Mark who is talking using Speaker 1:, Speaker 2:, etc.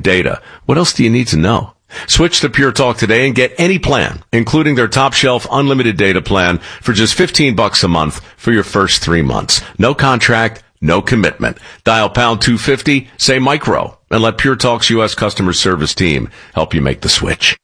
Speaker 1: data. What else do you need to know? Switch to Pure Talk today and get any plan, including their top shelf unlimited data plan for just $15 a month for your first 3 months. No contract, no commitment. Dial pound 250, say micro, and let Pure Talk's U.S. customer service team help you make the switch.